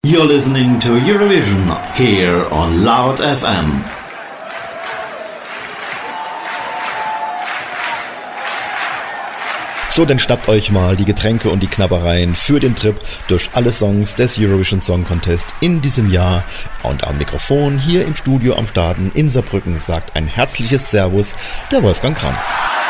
You're listening to Eurovision here on Loud FM. So, dann schnappt euch mal die Getränke und die Knabbereien für den Trip durch alle Songs des Eurovision Song Contest in diesem Jahr. Und am Mikrofon hier im Studio am Starten in Saarbrücken sagt ein herzliches Servus der Wolfgang Kranz.